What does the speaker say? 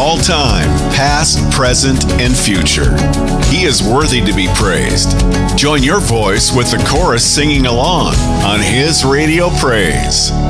all time, past, present, and future. He is worthy to be praised. Join your voice with the chorus singing along on His Radio Praise.